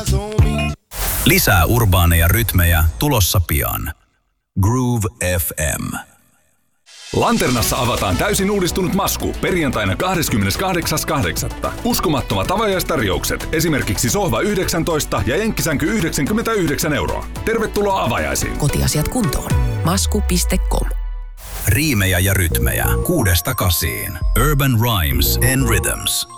Lisää urbaaneja rytmejä tulossa pian. Groove FM. Lanternassa avataan täysin uudistunut Masku perjantaina 28.8. Uskomattomat avajaistarjoukset, esimerkiksi sohva 19 ja jenkkisänky 99 €. Tervetuloa avajaisiin. Kotiasiat kuntoon. Masku.com. Riimejä ja rytmejä 6–8. Urban Rhymes and Rhythms.